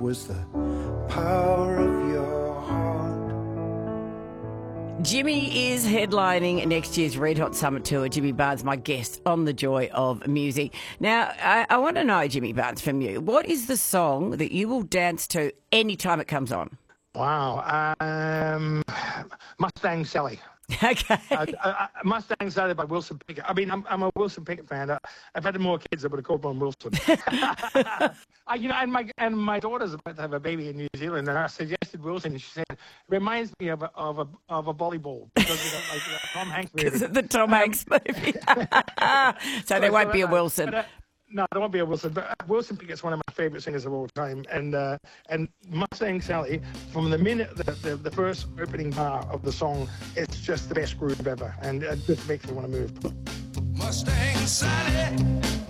was the power of your heart. Jimmy is headlining next year's Red Hot Summit Tour. Jimmy Barnes, my guest on The Joy of Music. Now, I want to know, Jimmy Barnes, from you, what is the song that you will dance to anytime it comes on? Wow. Mustang Sally. Okay. Mustang Sally by Wilson Pickett. I mean, I'm a Wilson Pickett fan. If I had more kids, I would have called one Wilson. And my daughter's about to have a baby in New Zealand, and I suggested Wilson, and she said, it reminds me of a volleyball, because like Tom Hanks movie. Because of the Tom Hanks movie. So there won't be a Wilson. No, there won't be a Wilson. But Wilson Pickett's one of my favourite singers of all time, and Mustang Sally, from the minute the first opening bar of the song, it's just the best groove ever, and it just makes me want to move. Mustang Sally.